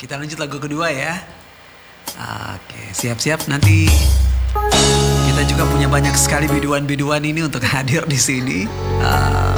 kita lanjut lagu kedua ya. Oke, siap-siap nanti kita juga punya banyak sekali biduan-biduan ini untuk hadir di sini.